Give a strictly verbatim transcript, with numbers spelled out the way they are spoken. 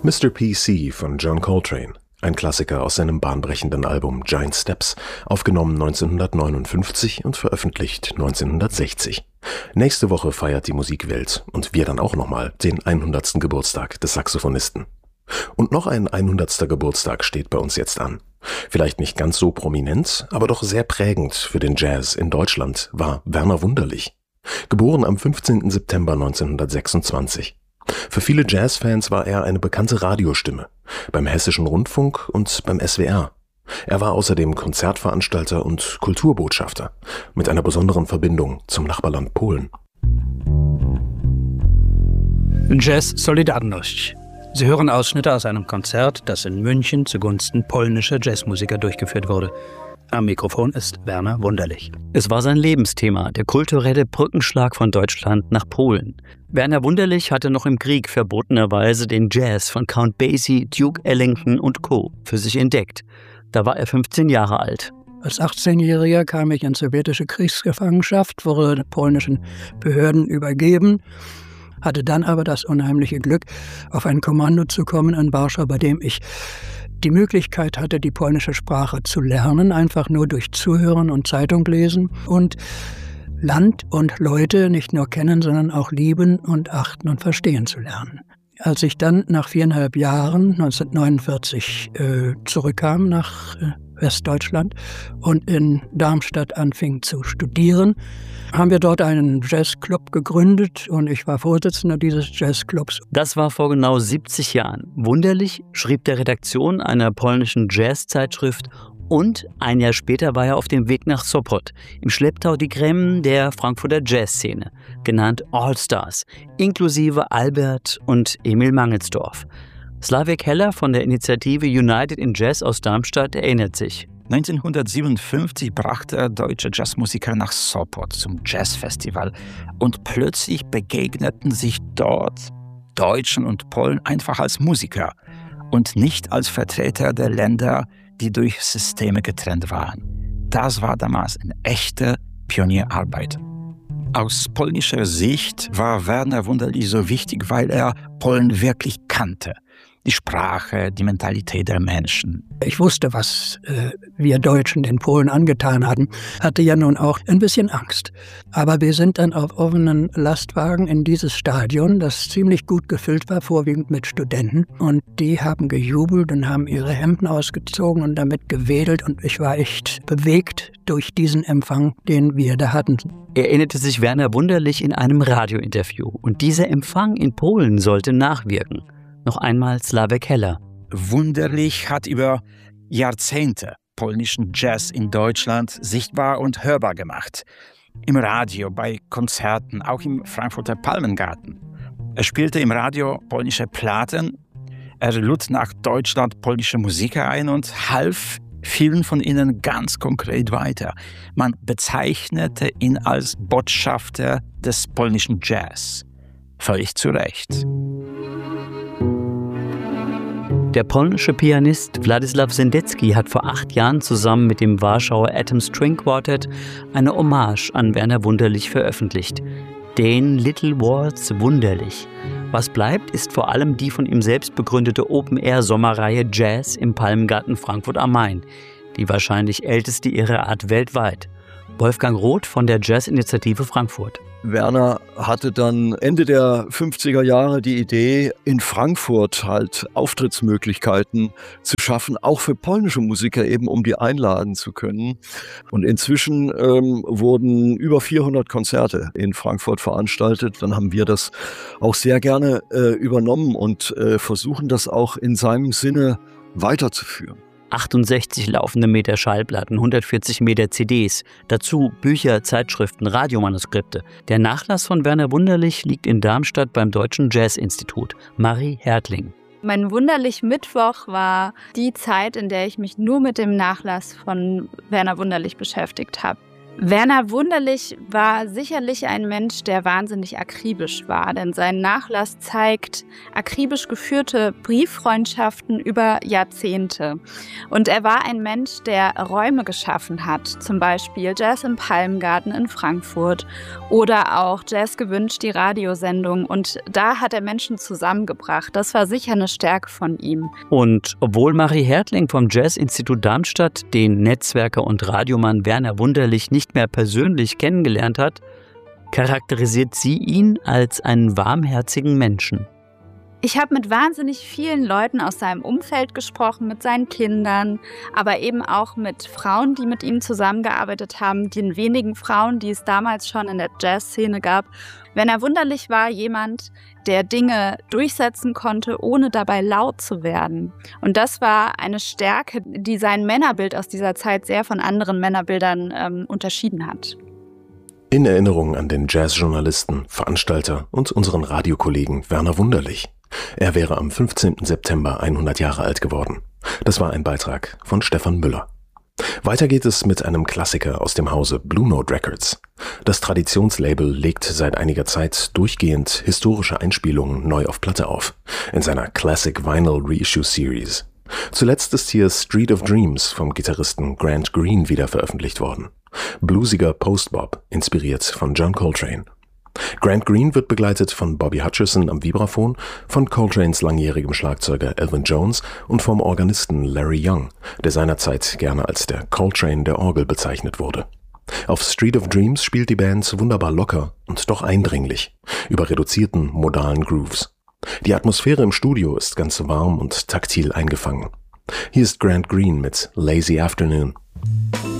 Mister P C von John Coltrane, ein Klassiker aus seinem bahnbrechenden Album Giant Steps, aufgenommen neunzehnhundertneunundfünfzig und veröffentlicht neunzehnhundertsechzig. Nächste Woche feiert die Musikwelt und wir dann auch nochmal den hundertsten Geburtstag des Saxophonisten. Und noch ein hundertster Geburtstag steht bei uns jetzt an. Vielleicht nicht ganz so prominent, aber doch sehr prägend für den Jazz in Deutschland war Werner Wunderlich. Geboren am fünfzehnten September neunzehnhundertsechsundzwanzig. Für viele Jazzfans war er eine bekannte Radiostimme, beim Hessischen Rundfunk und beim S W R. Er war außerdem Konzertveranstalter und Kulturbotschafter, mit einer besonderen Verbindung zum Nachbarland Polen. Jazz Solidarność. Sie hören Ausschnitte aus einem Konzert, das in München zugunsten polnischer Jazzmusiker durchgeführt wurde. Am Mikrofon ist Werner Wunderlich. Es war sein Lebensthema, der kulturelle Brückenschlag von Deutschland nach Polen. Werner Wunderlich hatte noch im Krieg verbotenerweise den Jazz von Count Basie, Duke Ellington und Co. für sich entdeckt. Da war er fünfzehn Jahre alt. Als achtzehnjähriger kam ich in sowjetische Kriegsgefangenschaft, wurde polnischen Behörden übergeben, hatte dann aber das unheimliche Glück, auf ein Kommando zu kommen in Warschau, bei dem ich die Möglichkeit hatte, die polnische Sprache zu lernen, einfach nur durch Zuhören und Zeitung lesen und Land und Leute nicht nur kennen, sondern auch lieben und achten und verstehen zu lernen. Als ich dann nach viereinhalb Jahren, neunzehnhundertneunundvierzig, äh, zurückkam nach äh, Westdeutschland und in Darmstadt anfing zu studieren, haben wir dort einen Jazzclub gegründet und ich war Vorsitzender dieses Jazzclubs. Das war vor genau siebzig Jahren. Wunderlich schrieb der Redaktion einer polnischen Jazzzeitschrift und ein Jahr später war er auf dem Weg nach Sopot, im Schlepptau die Creme der Frankfurter Jazzszene, genannt All-Stars, inklusive Albert und Emil Mangelsdorf. Slavek Heller von der Initiative United in Jazz aus Darmstadt erinnert sich. neunzehnhundertsiebenundfünfzig brachte er deutsche Jazzmusiker nach Sopot zum Jazzfestival und plötzlich begegneten sich dort Deutschen und Polen einfach als Musiker und nicht als Vertreter der Länder, die durch Systeme getrennt waren. Das war damals eine echte Pionierarbeit. Aus polnischer Sicht war Werner Wunderlich so wichtig, weil er Polen wirklich kannte. Die Sprache, die Mentalität der Menschen. Ich wusste, was äh, wir Deutschen den Polen angetan hatten, hatte ja nun auch ein bisschen Angst. Aber wir sind dann auf offenen Lastwagen in dieses Stadion, das ziemlich gut gefüllt war, vorwiegend mit Studenten. Und die haben gejubelt und haben ihre Hemden ausgezogen und damit gewedelt. Und ich war echt bewegt durch diesen Empfang, den wir da hatten. Erinnerte sich Werner Wunderlich in einem Radiointerview. Und dieser Empfang in Polen sollte nachwirken. Noch einmal Slavek Heller. Wunderlich hat über Jahrzehnte polnischen Jazz in Deutschland sichtbar und hörbar gemacht. Im Radio, bei Konzerten, auch im Frankfurter Palmengarten. Er spielte im Radio polnische Platten, er lud nach Deutschland polnische Musiker ein und half vielen von ihnen ganz konkret weiter. Man bezeichnete ihn als Botschafter des polnischen Jazz. Völlig zu Recht. Der polnische Pianist Władysław Sendecki hat vor acht Jahren zusammen mit dem Warschauer Atom String Quartet eine Hommage an Werner Wunderlich veröffentlicht. Den Little Waltz Wunderlich. Was bleibt, ist vor allem die von ihm selbst begründete Open-Air-Sommerreihe Jazz im Palmengarten Frankfurt am Main, die wahrscheinlich älteste ihrer Art weltweit. Wolfgang Roth von der Jazz-Initiative Frankfurt. Werner hatte dann Ende der fünfziger Jahre die Idee, in Frankfurt halt Auftrittsmöglichkeiten zu schaffen, auch für polnische Musiker eben, um die einladen zu können. Und inzwischen ähm, wurden über vierhundert Konzerte in Frankfurt veranstaltet. Dann haben wir das auch sehr gerne äh, übernommen und äh, versuchen das auch in seinem Sinne weiterzuführen. achtundsechzig laufende Meter Schallplatten, hundertvierzig Meter C Ds, dazu Bücher, Zeitschriften, Radiomanuskripte. Der Nachlass von Werner Wunderlich liegt in Darmstadt beim Deutschen Jazzinstitut. Marie Hertling. Mein Wunderlich Mittwoch war die Zeit, in der ich mich nur mit dem Nachlass von Werner Wunderlich beschäftigt habe. Werner Wunderlich war sicherlich ein Mensch, der wahnsinnig akribisch war, denn sein Nachlass zeigt akribisch geführte Brieffreundschaften über Jahrzehnte. Und er war ein Mensch, der Räume geschaffen hat, zum Beispiel Jazz im Palmgarten in Frankfurt oder auch Jazz gewünscht, die Radiosendung. Und da hat er Menschen zusammengebracht. Das war sicher eine Stärke von ihm. Und obwohl Marie Hertling vom Jazz-Institut Darmstadt den Netzwerker und Radiomann Werner Wunderlich nicht mehr persönlich kennengelernt hat, charakterisiert sie ihn als einen warmherzigen Menschen. Ich habe mit wahnsinnig vielen Leuten aus seinem Umfeld gesprochen, mit seinen Kindern, aber eben auch mit Frauen, die mit ihm zusammengearbeitet haben, den wenigen Frauen, die es damals schon in der Jazzszene gab. Werner Wunderlich war jemand, der Dinge durchsetzen konnte, ohne dabei laut zu werden. Und das war eine Stärke, die sein Männerbild aus dieser Zeit sehr von anderen Männerbildern ähm, unterschieden hat. In Erinnerung an den Jazzjournalisten, Veranstalter und unseren Radiokollegen Werner Wunderlich. Er wäre am fünfzehnten September hundert Jahre alt geworden. Das war ein Beitrag von Stefan Müller. Weiter geht es mit einem Klassiker aus dem Hause Blue Note Records. Das Traditionslabel legt seit einiger Zeit durchgehend historische Einspielungen neu auf Platte auf, in seiner Classic Vinyl Reissue Series. Zuletzt ist hier Street of Dreams vom Gitarristen Grant Green wieder veröffentlicht worden. Bluesiger Post-Bop, inspiriert von John Coltrane. Grant Green wird begleitet von Bobby Hutcherson am Vibraphon, von Coltranes langjährigem Schlagzeuger Elvin Jones und vom Organisten Larry Young, der seinerzeit gerne als der Coltrane der Orgel bezeichnet wurde. Auf Street of Dreams spielt die Band wunderbar locker und doch eindringlich, über reduzierten, modalen Grooves. Die Atmosphäre im Studio ist ganz warm und taktil eingefangen. Hier ist Grant Green mit Lazy Afternoon.